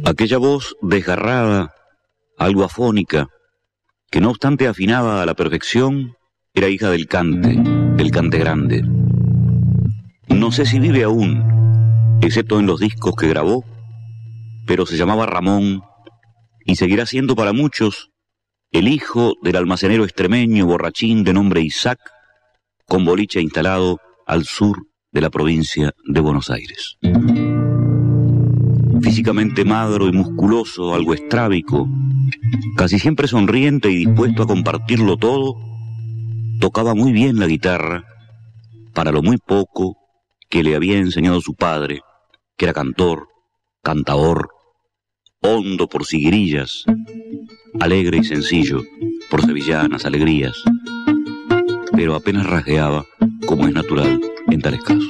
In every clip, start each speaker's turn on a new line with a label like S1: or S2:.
S1: Aquella voz desgarrada, algo afónica, que no obstante afinaba a la perfección, era hija del cante grande. No sé si vive aún, excepto en los discos que grabó, pero se llamaba Ramón y seguirá siendo para muchos el hijo del almacenero extremeño borrachín de nombre Isaac, con boliche instalado al sur de la provincia de Buenos Aires. Físicamente magro y musculoso, algo estrábico, casi siempre sonriente y dispuesto a compartirlo todo, tocaba muy bien la guitarra, para lo muy poco que le había enseñado su padre, que era cantor, cantaor, hondo por siguirillas, alegre y sencillo por sevillanas alegrías, pero apenas rasgueaba, como es natural en tales casos.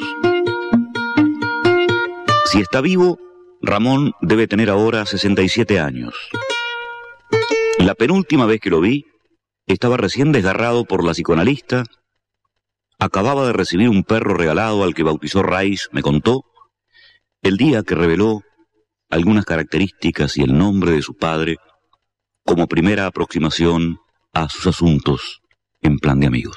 S1: Si está vivo, Ramón debe tener ahora 67 años. La penúltima vez que lo vi, estaba recién desgarrado por la psicoanalista, acababa de recibir un perro regalado al que bautizó Rice, me contó, el día que reveló algunas características y el nombre de su padre como primera aproximación a sus asuntos en plan de amigos.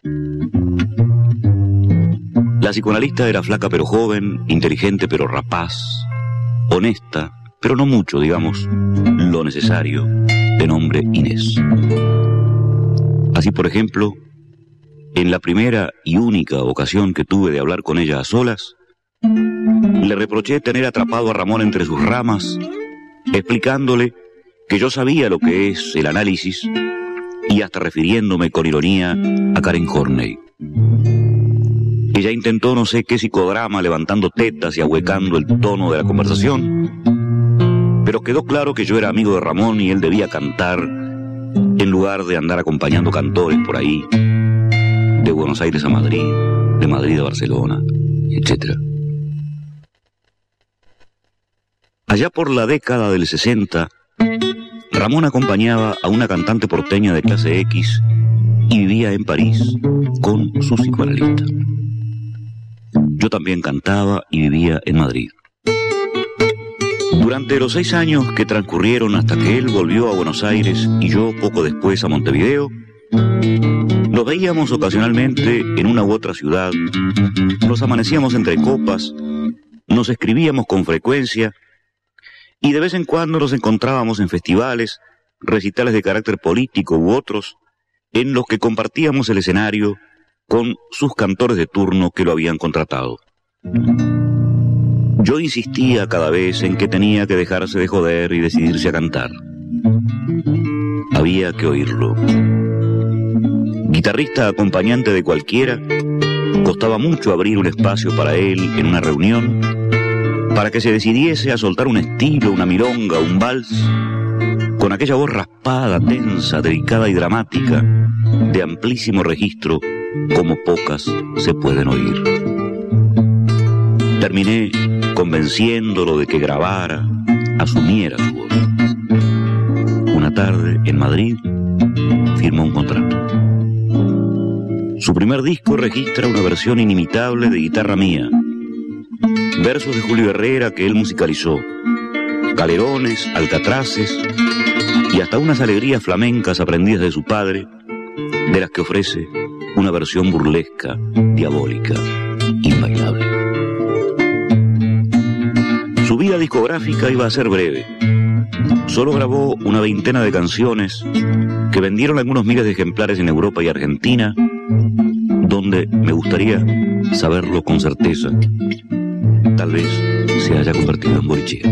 S1: La psicoanalista era flaca pero joven, inteligente pero rapaz, honesta, pero no mucho, digamos, lo necesario, de nombre Inés. Así, por ejemplo, en la primera y única ocasión que tuve de hablar con ella a solas, le reproché tener atrapado a Ramón entre sus ramas, explicándole que yo sabía lo que es el análisis y hasta refiriéndome con ironía a Karen Horney. Ella intentó no sé qué psicodrama levantando tetas y ahuecando el tono de la conversación, pero quedó claro que yo era amigo de Ramón y él debía cantar en lugar de andar acompañando cantores por ahí, de Buenos Aires a Madrid, de Madrid a Barcelona, etc. Allá por la década del 60, Ramón acompañaba a una cantante porteña de clase X y vivía en París con su psicoanalista. Yo también cantaba y vivía en Madrid. Durante los 6 años que transcurrieron hasta que él volvió a Buenos Aires y yo poco después a Montevideo, nos veíamos ocasionalmente en una u otra ciudad, nos amanecíamos entre copas, nos escribíamos con frecuencia y de vez en cuando nos encontrábamos en festivales, recitales de carácter político u otros, en los que compartíamos el escenario con sus cantores de turno que lo habían contratado. Yo insistía cada vez en que tenía que dejarse de joder y decidirse a cantar. Había que oírlo. Guitarrista acompañante de cualquiera, costaba mucho abrir un espacio para él en una reunión, para que se decidiese a soltar un estilo, una milonga, un vals, con aquella voz raspada, tensa, delicada y dramática, de amplísimo registro, como pocas se pueden oír. Terminé convenciéndolo de que grabara, asumiera su voz. Una tarde, en Madrid, firmó un contrato. Su primer disco registra una versión inimitable de Guitarra Mía, versos de Julio Herrera que él musicalizó, calerones, alcatraces y hasta unas alegrías flamencas aprendidas de su padre, de las que ofrece una versión burlesca, diabólica, inbailable. Su vida discográfica iba a ser breve. Solo grabó una veintena de canciones que vendieron algunos miles de ejemplares en Europa y Argentina, donde me gustaría saberlo con certeza. Tal vez se haya convertido en bolichero.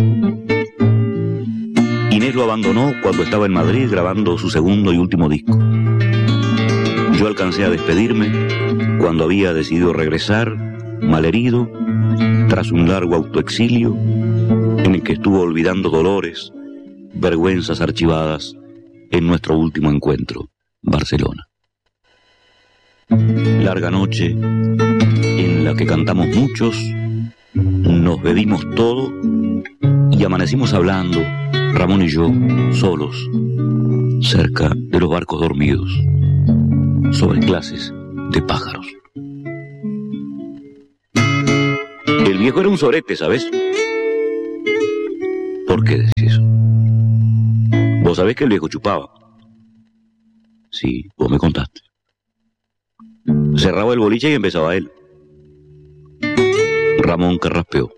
S1: Inés lo abandonó cuando estaba en Madrid grabando su segundo y último disco. Yo alcancé a despedirme cuando había decidido regresar, malherido, tras un largo autoexilio en el que estuvo olvidando dolores, vergüenzas archivadas en nuestro último encuentro, Barcelona. Larga noche en la que cantamos muchos, nos bebimos todo y amanecimos hablando, Ramón y yo, solos, cerca de los barcos dormidos, sobre clases de pájaros. El viejo era un sorete, ¿sabes? ¿Por qué decís eso? Vos sabés que el viejo chupaba. Sí, vos me contaste. Cerraba el boliche y empezaba él. Ramón carraspeó.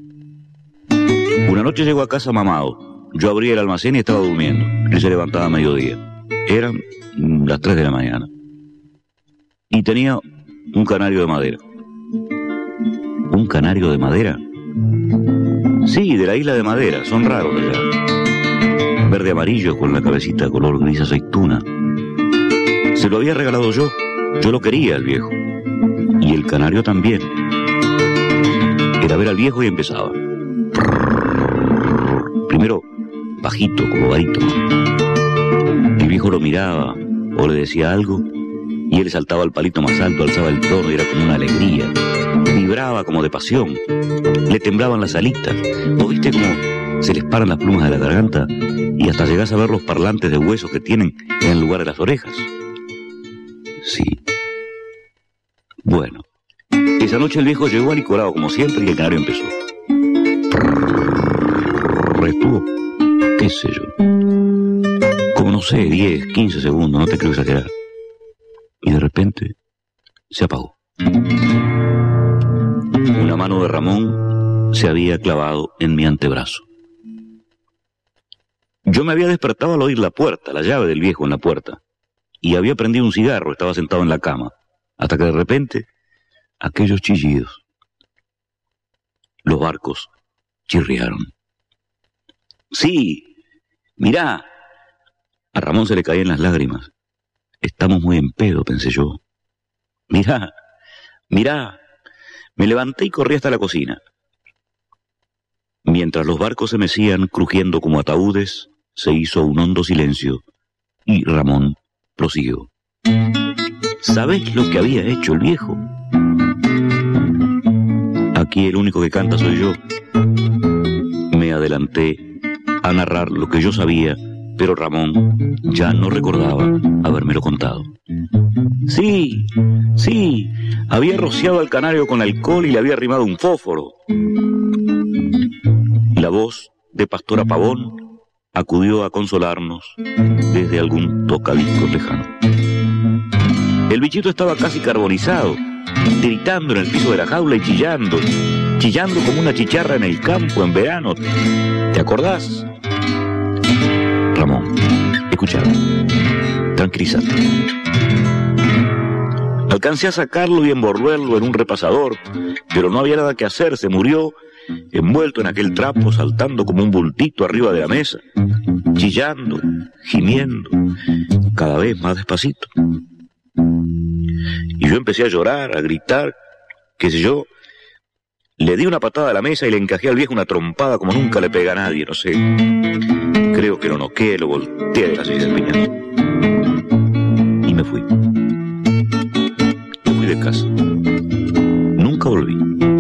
S1: Una noche llegó a casa mamado. Yo abría el almacén y estaba durmiendo. Él se levantaba a mediodía. Eran las 3 de la mañana. Y tenía un canario de madera. ¿Un canario de madera? Sí, de la isla de Madera. Son raros allá. Verde amarillo con la cabecita color gris aceituna. Se lo había regalado yo. Yo lo quería al viejo. Y el canario también. Era ver al viejo y empezaba. Primero bajito, como barítono. El viejo lo miraba o le decía algo y él saltaba al palito más alto, alzaba el tono y era como una alegría. Vibraba como de pasión. Le temblaban las alitas. ¿O viste cómo se les paran las plumas de la garganta y hasta llegás a ver los parlantes de huesos que tienen en lugar de las orejas? Sí. Bueno, esa noche el viejo llegó alicorado como siempre y el canario empezó. Estuvo, qué sé yo, como no sé, 10, 15 segundos, no te creo exagerar. Y de repente se apagó. Una mano de Ramón se había clavado en mi antebrazo. Yo me había despertado al oír la puerta, la llave del viejo en la puerta, y había prendido un cigarro, estaba sentado en la cama, hasta que de repente aquellos chillidos. Los barcos chirriaron. Sí, mirá. A Ramón se le caían las lágrimas. Estamos muy en pedo, pensé yo. Mirá, mirá. Me levanté y corrí hasta la cocina. Mientras los barcos se mecían crujiendo como ataúdes, se hizo un hondo silencio y Ramón prosiguió. ¿Sabés lo que había hecho el viejo? Aquí el único que canta soy yo. Me adelanté a narrar lo que yo sabía, pero Ramón ya no recordaba habérmelo contado. Sí, sí, había rociado al canario con alcohol y le había arrimado un fósforo. La voz de Pastora Pavón acudió a consolarnos desde algún tocadiscos lejano. El bichito estaba casi carbonizado, tiritando en el piso de la jaula y chillando como una chicharra en el campo en verano. ¿Te acordás? Ramón, escuchame, tranquilízate. Alcancé a sacarlo y envolverlo en un repasador, pero no había nada que hacer, se murió envuelto en aquel trapo, saltando como un bultito arriba de la mesa, chillando, gimiendo, cada vez más despacito. Y yo empecé a llorar, a gritar, qué sé yo. Le di una patada a la mesa y le encajé al viejo una trompada como nunca le pega a nadie, no sé. Creo que lo noqué, lo volteé de la silla del piñón. Y me fui. Me fui de casa. Nunca volví.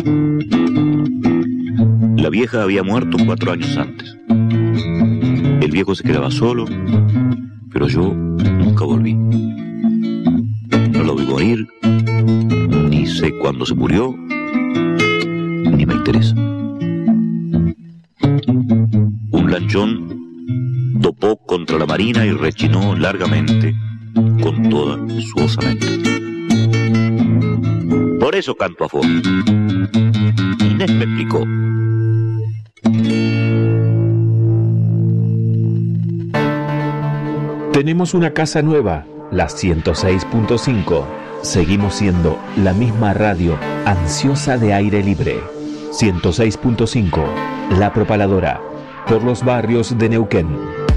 S1: La vieja había muerto 4 años antes. El viejo se quedaba solo, pero yo nunca volví. No lo vi morir, ni sé cuándo se murió, ni me interesa. Un lanchón topó contra la marina y rechinó largamente con toda su osamenta. Por eso canto a fondo. Inés me explicó.
S2: Tenemos una casa nueva, la 106.5. Seguimos siendo la misma radio ansiosa de aire libre. 106.5, La Propaladora, por los barrios de Neuquén.